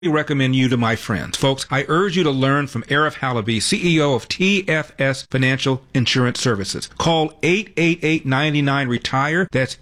recommend you to my friends. Folks, I urge you to learn from Arif Halaby, CEO of TFS Financial Insurance Services. Call 888-99-RETIRE. That's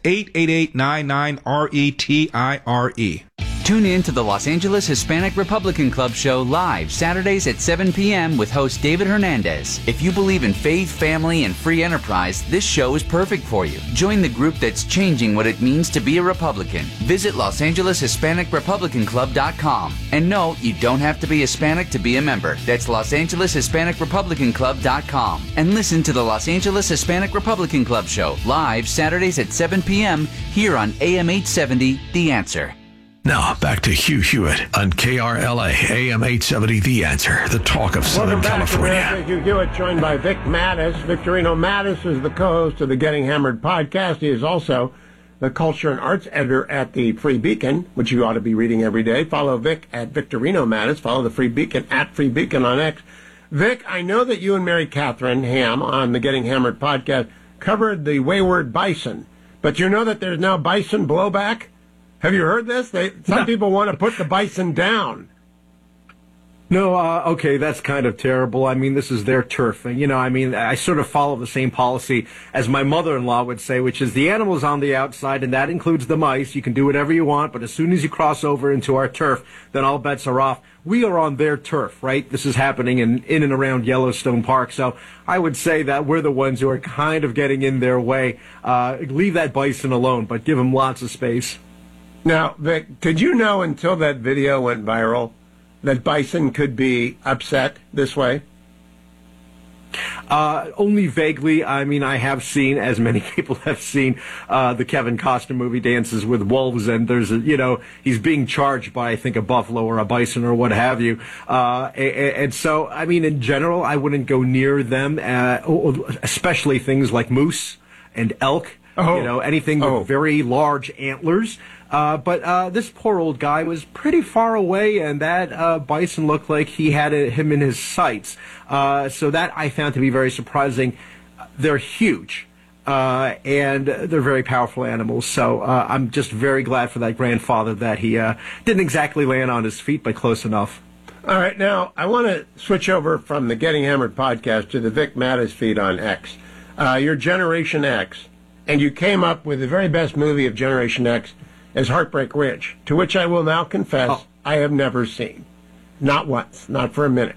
888-99-RETIRE. Tune in to the Los Angeles Hispanic Republican Club show live Saturdays at 7 p.m. with host David Hernandez. If you believe in faith, family, and free enterprise, this show is perfect for you. Join the group that's changing what it means to be a Republican. Visit LosAngelesHispanicRepublicanClub.com. And no, you don't have to be Hispanic to be a member. That's LosAngelesHispanicRepublicanClub.com. And listen to the Los Angeles Hispanic Republican Club show live Saturdays at 7 p.m. here on AM 870, The Answer. Now, back to Hugh Hewitt on KRLA, AM 870, The Answer, the talk of Southern California. Welcome back to Hugh Hewitt, joined by Vic Mattis. Victorino Mattis is the co-host of the Getting Hammered podcast. He is also the culture and arts editor at the Free Beacon, which you ought to be reading every day. Follow Vic at Victorino Mattis. Follow the Free Beacon at Free Beacon on X. Vic, I know that you and Mary Catherine Ham on the Getting Hammered podcast covered the wayward bison, but you know that there's now bison blowback? Have you heard this? Some people want to put the bison down. No, okay, that's kind of terrible. I mean, this is their turf. And, I sort of follow the same policy as my mother-in-law would say, which is the animal's on the outside, and that includes the mice. You can do whatever you want, but as soon as you cross over into our turf, then all bets are off. We are on their turf, right? This is happening in and around Yellowstone Park. So I would say that we're the ones who are kind of getting in their way. Leave that bison alone, but give him lots of space. Now, Vic, did you know until that video went viral that bison could be upset this way? Only vaguely. I mean, I have seen, as many people have seen, the Kevin Costner movie Dances with Wolves, and there's he's being charged by, I think, a buffalo or a bison or what have you. And so, I mean, in general, I wouldn't go near them, especially things like moose and elk. Anything with very large antlers. But this poor old guy was pretty far away, and that bison looked like he had him in his sights. So that I found to be very surprising. They're huge, and they're very powerful animals. So I'm just very glad for that grandfather that he didn't exactly land on his feet, but close enough. All right, now I want to switch over from the Getting Hammered podcast to the Vic Mattis feed on X. Your Generation X. And you came up with the very best movie of Generation X as Heartbreak Ridge, to which I will now confess I have never seen. Not once, not for a minute.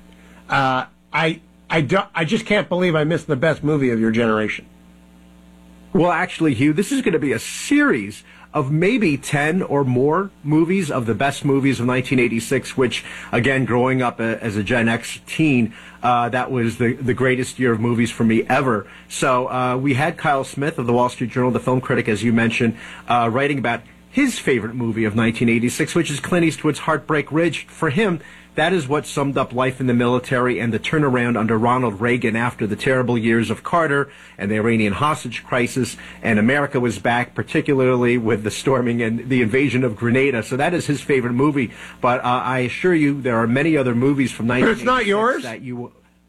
I just can't believe I missed the best movie of your generation. Well, actually, Hugh, this is going to be a series of maybe 10 or more movies of the best movies of 1986, which, again, growing up as a Gen X teen, that was the greatest year of movies for me ever. So we had Kyle Smith of the Wall Street Journal, the film critic, as you mentioned, writing about his favorite movie of 1986, which is Clint Eastwood's Heartbreak Ridge. For him, that is what summed up life in the military and the turnaround under Ronald Reagan after the terrible years of Carter and the Iranian hostage crisis, and America was back, particularly with the storming and the invasion of Grenada. So that is his favorite movie. But I assure you, there are many other movies from 1986 But it's not yours? that you...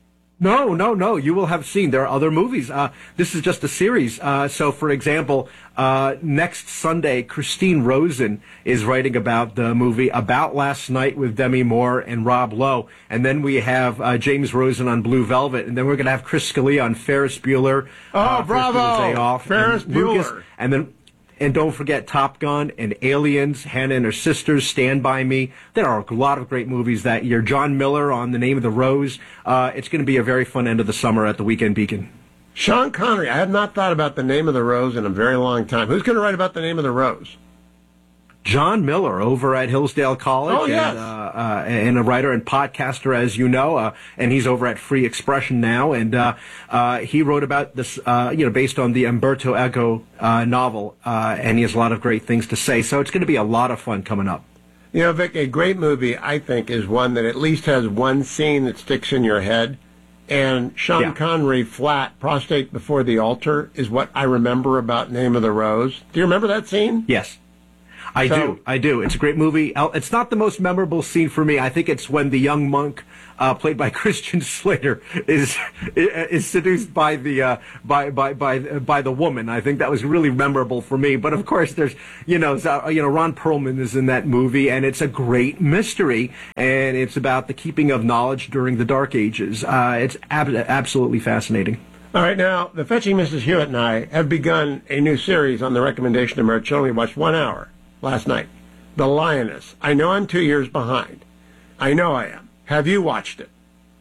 No. You will have seen. There are other movies. This is just a series. So, for example, next Sunday, Christine Rosen is writing about the movie About Last Night with Demi Moore and Rob Lowe. And then we have James Rosen on Blue Velvet. And then we're going to have Chris Scalia on Ferris Bueller. Bravo! Day Off, Ferris Bueller. And don't forget Top Gun and Aliens, Hannah and Her Sisters, Stand By Me. There are a lot of great movies that year. John Miller on The Name of the Rose. It's going to be a very fun end of the summer at the Weekend Beacon. Sean Connery. I have not thought about The Name of the Rose in a very long time. Who's going to write about The Name of the Rose? John Miller over at Hillsdale College. Oh, yes. And a writer and podcaster, as you know, and he's over at Free Expression now. And he wrote about this, based on the Umberto Eco novel, and he has a lot of great things to say. So it's going to be a lot of fun coming up. You know, Vic, a great movie, I think, is one that at least has one scene that sticks in your head. And Sean Connery, flat, prostrate before the altar, is what I remember about Name of the Rose. Do you remember that scene? Yes. I do. It's a great movie. It's not the most memorable scene for me. I think it's when the young monk, played by Christian Slater, is seduced by the by the woman. I think that was really memorable for me. But of course, there's Ron Perlman is in that movie, and it's a great mystery, and it's about the keeping of knowledge during the Dark Ages. It's absolutely fascinating. All right, now, the Fetching Mrs. Hewitt and I have begun a new series on the recommendation of our children. We watched 1 hour last night. The Lioness. I know I'm 2 years behind. I know I am. Have you watched it?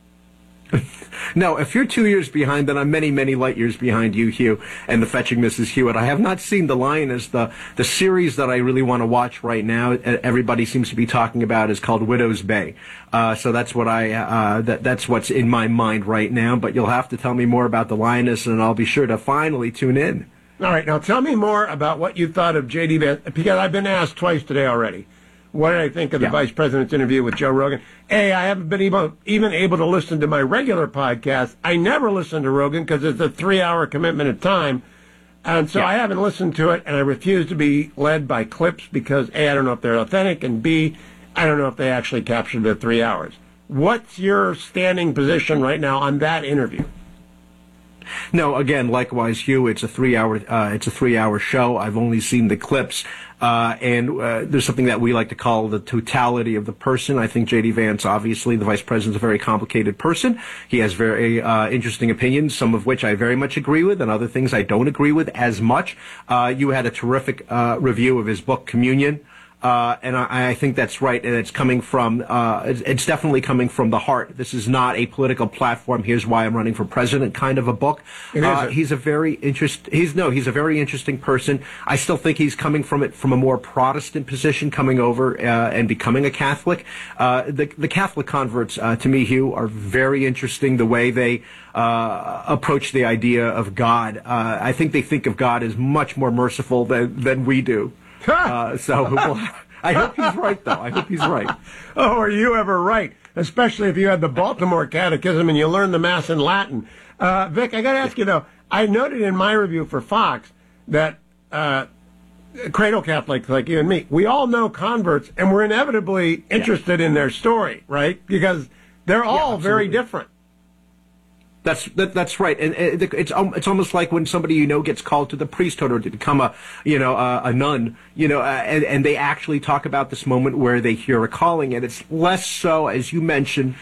No, if you're 2 years behind, then I'm many, many light years behind you, Hugh, and the Fetching Mrs. Hewitt. I have not seen The Lioness. The series that I really want to watch right now, everybody seems to be talking about, is called Widow's Bay. So that's what that's what's in my mind right now. But you'll have to tell me more about The Lioness, and I'll be sure to finally tune in. All right, now tell me more about what you thought of J.D. Vance, because I've been asked twice today already. What did I think of the Vice President's interview with Joe Rogan? I haven't been even able to listen to my regular podcast. I never listen to Rogan because it's a 3-hour commitment of time. And so I haven't listened to it, and I refuse to be led by clips because, A, I don't know if they're authentic, and B, I don't know if they actually captured the 3 hours. What's your standing position right now on that interview? No, again, likewise, Hugh. It's a 3-hour show. I've only seen the clips, and there's something that we like to call the totality of the person. I think J.D. Vance, obviously, the vice president, is a very complicated person. He has very interesting opinions, some of which I very much agree with, and other things I don't agree with as much. You had a terrific review of his book, Communion. And I think that's right, and it's coming from, it's definitely coming from the heart. This is not a political platform. Here's why I'm running for president kind of a book. He's a very interesting person. I still think he's coming from a more Protestant position, coming over and becoming a Catholic. The Catholic converts, to me, Hugh, are very interesting. The way they approach the idea of God. I think they think of God as much more merciful than we do. I hope he's right, though. I hope he's right. Oh, are you ever right? Especially if you had the Baltimore Catechism and you learned the Mass in Latin. Vic, I got to ask you, though, I noted in my review for Fox that cradle Catholics like you and me, we all know converts, and we're inevitably interested in their story, right? Because they're all very different. That's right, and it's almost like when somebody gets called to the priesthood or to become a nun, and they actually talk about this moment where they hear a calling, and it's less so, as you mentioned,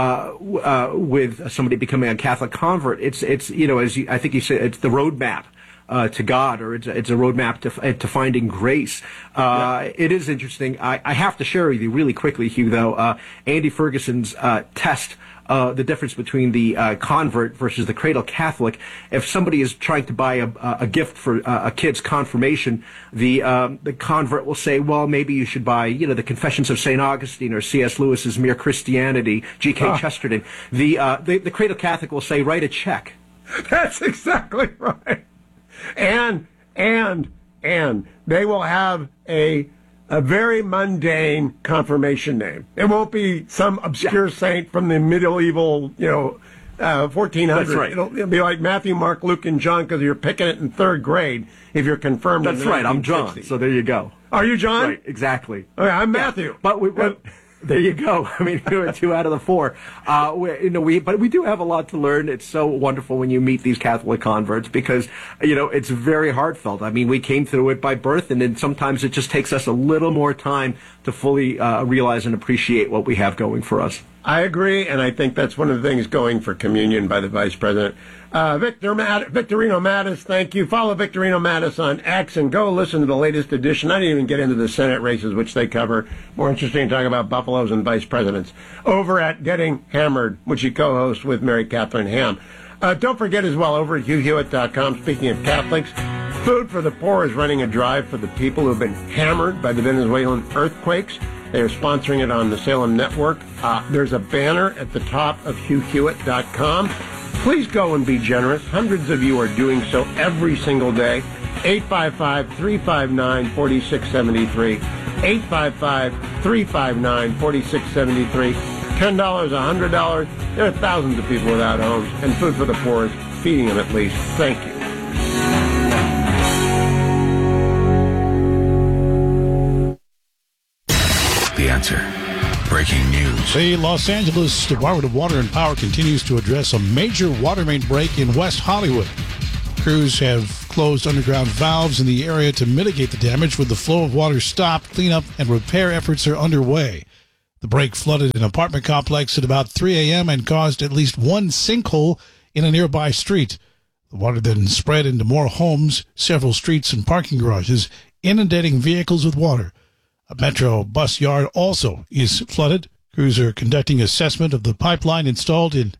with somebody becoming a Catholic convert. It's I think you said, it's the roadmap to God, or it's a roadmap to finding grace. It is interesting. I have to share with you really quickly, Hugh, though, Andy Ferguson's test. The difference between the convert versus the cradle Catholic. If somebody is trying to buy a gift for a kid's confirmation, the convert will say, well, maybe you should buy, the Confessions of St. Augustine or C.S. Lewis's Mere Christianity, G.K. Chesterton. The cradle Catholic will say, write a check. That's exactly right. And they will have a very mundane confirmation name. It won't be some obscure saint from the medieval, 1400s. That's right. It'll be like Matthew, Mark, Luke, and John, because you're picking it in third grade if you're confirmed. That's right. I'm John. So there you go. Are you John? Right. Exactly. Okay, I'm Matthew. But there you go. I mean, 2 out of the 4. But we do have a lot to learn. It's so wonderful when you meet these Catholic converts because, it's very heartfelt. I mean, we came through it by birth, and then sometimes it just takes us a little more time to fully realize and appreciate what we have going for us. I agree, and I think that's one of the things going for Communion by the Vice President. Victorino Mattis, thank you. Follow Victorino Mattis on X and go listen to the latest edition. I didn't even get into the Senate races, which they cover. More interesting to talk about buffaloes and vice presidents. Over at Getting Hammered, which he co-hosts with Mary Catherine Ham. Don't forget as well, over at HughHewitt.com, speaking of Catholics, Food for the Poor is running a drive for the people who have been hammered by the Venezuelan earthquakes. They are sponsoring it on the Salem Network. There's a banner at the top of HughHewitt.com. Please go and be generous. Hundreds of you are doing so every single day. 855-359-4673. 855-359-4673. $10, $100. There are thousands of people without homes, and Food for the Poor is feeding them at least. Thank you. Answer. Breaking news. The Los Angeles Department of Water and Power continues to address a major water main break in West Hollywood. Crews have closed underground valves in the area to mitigate the damage. With the flow of water stopped, cleanup and repair efforts are underway. The break flooded an apartment complex at about 3 a.m. and caused at least one sinkhole in a nearby street. The water then spread into more homes, several streets, and parking garages, inundating vehicles with water. A Metro bus yard also is flooded. Crews are conducting assessment of the pipeline installed in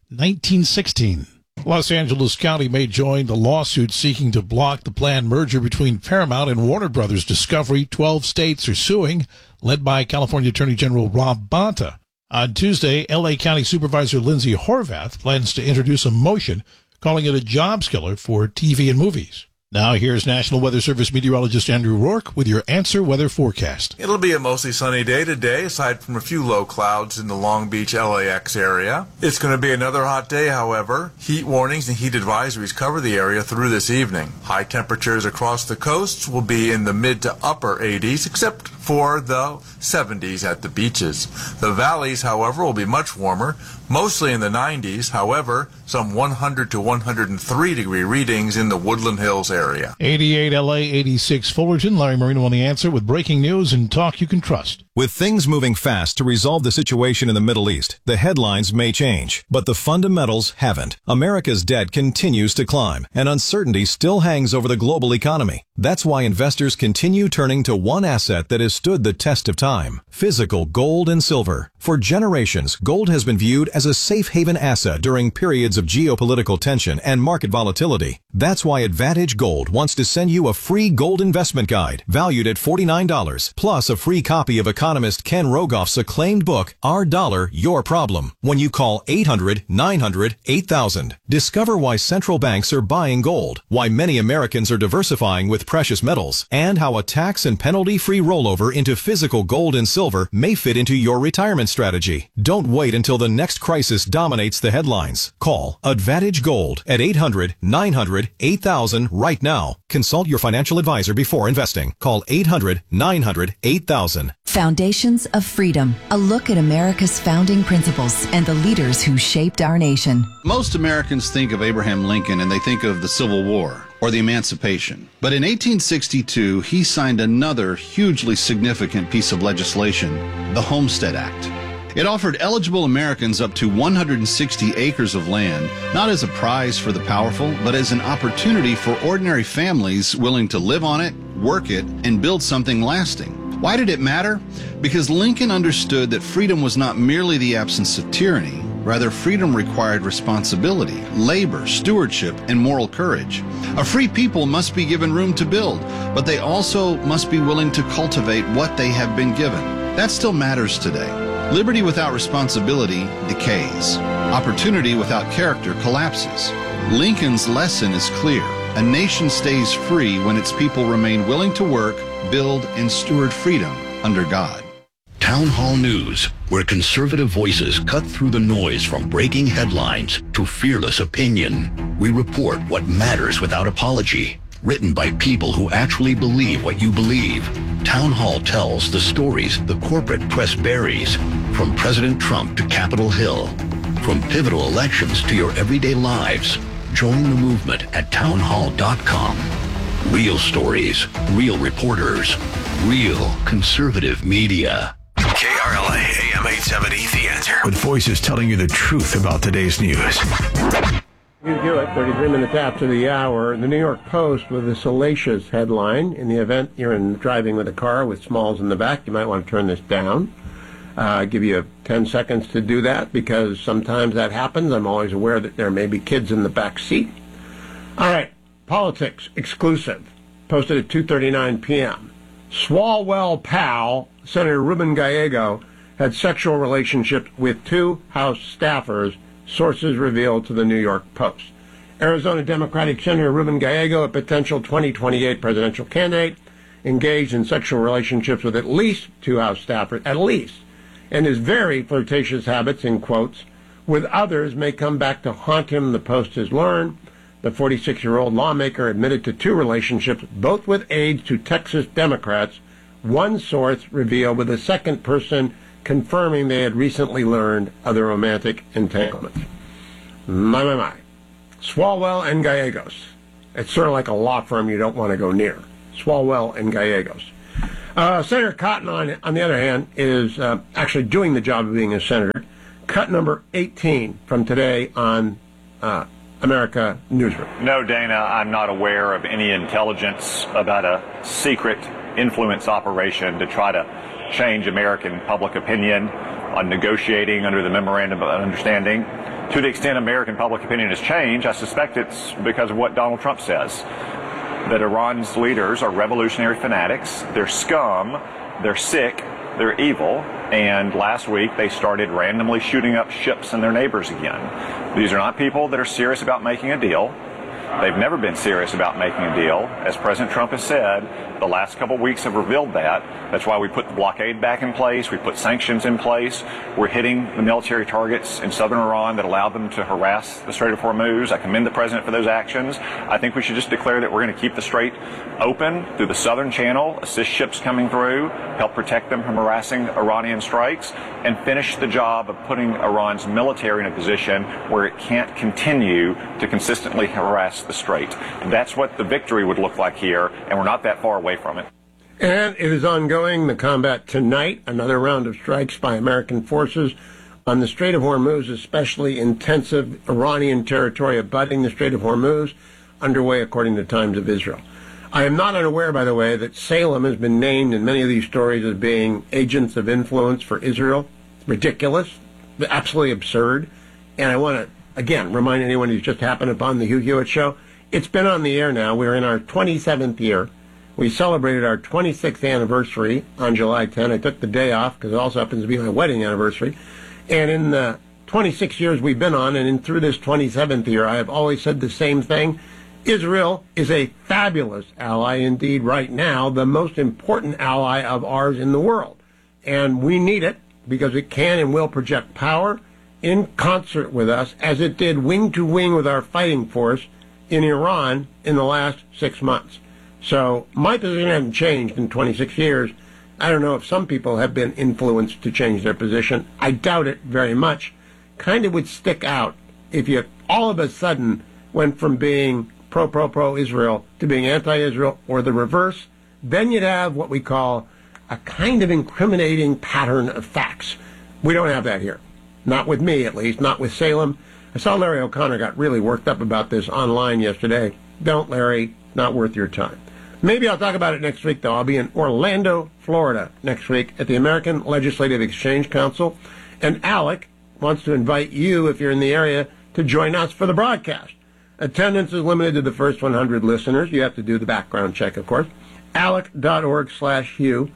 1916. Los Angeles County may join the lawsuit seeking to block the planned merger between Paramount and Warner Brothers Discovery. 12 states are suing, led by California Attorney General Rob Bonta. On Tuesday, L.A. County Supervisor Lindsay Horvath plans to introduce a motion calling it a jobs killer for TV and movies. Now here's National Weather Service meteorologist Andrew Rourke with your Answer Weather forecast. It'll be a mostly sunny day today, aside from a few low clouds in the Long Beach, LAX area. It's going to be another hot day, however. Heat warnings and heat advisories cover the area through this evening. High temperatures across the coasts will be in the mid to upper 80s, except for the 70s at the beaches. The valleys, however, will be much warmer, mostly in the 90s. However, some 100 to 103 degree readings in the Woodland Hills area. 88 LA, 86 Fullerton. Larry Marino on The Answer with breaking news and talk you can trust. With things moving fast to resolve the situation in the Middle East, the headlines may change, but the fundamentals haven't. America's debt continues to climb, and uncertainty still hangs over the global economy. That's why investors continue turning to one asset that has stood the test of time: physical gold and silver. For generations, gold has been viewed as a safe haven asset during periods of geopolitical tension and market volatility. That's why Advantage Gold wants to send you a free gold investment guide valued at $49, plus a free copy of economist Ken Rogoff's acclaimed book, Our Dollar, Your Problem, when you call 800-900-8000. Discover why central banks are buying gold, why many Americans are diversifying with precious metals, and how a tax and penalty-free rollover into physical gold and silver may fit into your retirement strategy. Don't wait until the next crisis dominates the headlines. Call Advantage Gold at 800-900-8000 right now. Consult your financial advisor before investing. Call 800-900-8000. Foundations of Freedom, a look at America's founding principles and the leaders who shaped our nation. Most Americans think of Abraham Lincoln and they think of the Civil War or the Emancipation. But in 1862, he signed another hugely significant piece of legislation, the Homestead Act. It offered eligible Americans up to 160 acres of land, not as a prize for the powerful, but as an opportunity for ordinary families willing to live on it, work it, and build something lasting. Why did it matter? Because Lincoln understood that freedom was not merely the absence of tyranny. Rather, freedom required responsibility, labor, stewardship, and moral courage. A free people must be given room to build, but they also must be willing to cultivate what they have been given. That still matters today. Liberty without responsibility decays. Opportunity without character collapses. Lincoln's lesson is clear. A nation stays free when its people remain willing to work, build, and steward freedom under God. Town Hall News, where conservative voices cut through the noise from breaking headlines to fearless opinion. We report what matters without apology. Written by people who actually believe what you believe. Town Hall tells the stories the corporate press buries, from President Trump to Capitol Hill, from pivotal elections to your everyday lives. Join the movement at townhall.com. Real stories, real reporters, real conservative media. KRLA AM 870, The Answer. With voices telling you the truth about today's news. You do it, 33 minutes after the hour. The New York Post with a salacious headline. In the event you're driving with a car with Smalls in the back, you might want to turn this down. Give you 10 seconds to do that, because sometimes that happens. I'm always aware that there may be kids in the back seat. All right, politics exclusive. Posted at 2:39 p.m. Swalwell pal, Senator Ruben Gallego, had sexual relationships with two House staffers, sources revealed to the New York Post. Arizona Democratic Senator Ruben Gallego, a potential 2028 presidential candidate, engaged in sexual relationships with at least two House staffers, at least, and his very flirtatious habits, in quotes, with others may come back to haunt him, the Post has learned. The 46-year-old lawmaker admitted to two relationships, both with aides to Texas Democrats. One source revealed with a second person confirming they had recently learned of their romantic entanglements. My. Swalwell and Gallegos. It's sort of like a law firm you don't want to go near. Swalwell and Gallegos. Senator Cotton, on the other hand, is actually doing the job of being a senator. Cut number 18 from today on America Newsroom. No, Dana, I'm not aware of any intelligence about a secret influence operation to try to change American public opinion on negotiating under the Memorandum of Understanding. To the extent American public opinion has changed, I suspect it's because of what Donald Trump says, that Iran's leaders are revolutionary fanatics, they're scum, they're sick, they're evil, and last week they started randomly shooting up ships and their neighbors again. These are not people that are serious about making a deal. They've never been serious about making a deal. As President Trump has said, the last couple of weeks have revealed that. That's why we put the blockade back in place. We put sanctions in place. We're hitting the military targets in southern Iran that allow them to harass the Strait of Hormuz. I commend the president for those actions. I think we should just declare that we're going to keep the strait open through the southern channel, assist ships coming through, help protect them from harassing Iranian strikes, and finish the job of putting Iran's military in a position where it can't continue to consistently harass the strait. That's what the victory would look like here, and we're not that far away from it. And it is ongoing, the combat tonight, another round of strikes by American forces on the Strait of Hormuz, especially intensive Iranian territory abutting the Strait of Hormuz, underway according to Times of Israel. I am not unaware, by the way, that Salem has been named in many of these stories as being agents of influence for Israel. Ridiculous, absolutely absurd. And I want to, again, remind anyone who's just happened upon the Hugh Hewitt Show, it's been on the air now. We're in our 27th year. We celebrated our 26th anniversary on July 10. I took the day off because it also happens to be my wedding anniversary. And in the 26 years we've been on, and through this 27th year, I have always said the same thing. Israel is a fabulous ally, indeed, right now, the most important ally of ours in the world. And we need it because it can and will project power in concert with us, as it did wing to wing with our fighting force in Iran in the last 6 months. So my position hasn't changed in 26 years. I don't know if some people have been influenced to change their position. I doubt it very much. Kind of would stick out if you all of a sudden went from being pro-Israel to being anti-Israel, or the reverse. Then you'd have what we call a kind of incriminating pattern of facts. We don't have that here. Not with me, at least. Not with Salem. I saw Larry O'Connor got really worked up about this online yesterday. Don't, Larry. Not worth your time. Maybe I'll talk about it next week, though. I'll be in Orlando, Florida next week at the American Legislative Exchange Council. And Alec wants to invite you, if you're in the area, to join us for the broadcast. Attendance is limited to the first 100 listeners. You have to do the background check, of course. ALEC.org/Hugh,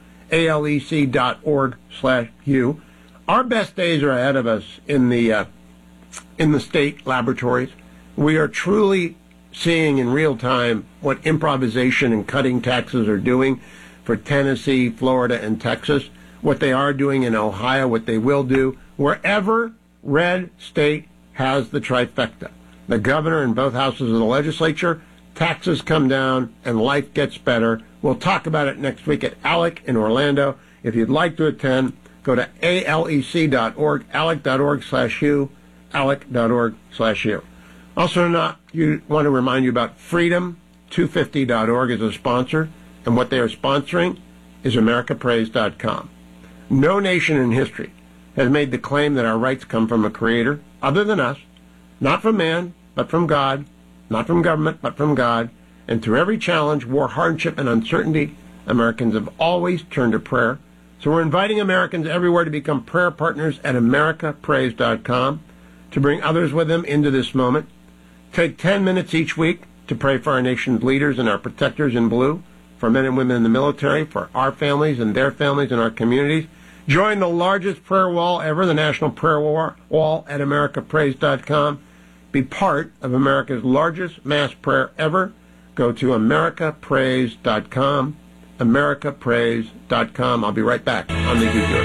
ALEC.org/Hugh. Our best days are ahead of us in the state laboratories. We are truly seeing in real time what improvisation and cutting taxes are doing for Tennessee, Florida, and Texas, what they are doing in Ohio, what they will do. Wherever red state has the trifecta, the governor and both houses of the legislature, taxes come down and life gets better. We'll talk about it next week at ALEC in Orlando. If you'd like to attend, go to alec.org, alec.org/Hugh, alec.org/Hugh. Also, you want to remind you about Freedom250.org as a sponsor, and what they are sponsoring is AmericaPraise.com. No nation in history has made the claim that our rights come from a creator other than us, not from man, but from God, not from government, but from God. And through every challenge, war, hardship, and uncertainty, Americans have always turned to prayer. So we're inviting Americans everywhere to become prayer partners at AmericaPraise.com, to bring others with them into this moment. Take 10 minutes each week to pray for our nation's leaders and our protectors in blue, for men and women in the military, for our families and their families and our communities. Join the largest prayer wall ever, the National Prayer Wall at AmericaPraise.com. Be part of America's largest mass prayer ever. Go to AmericaPraise.com, AmericaPraise.com. I'll be right back on the Hugh Hewitt.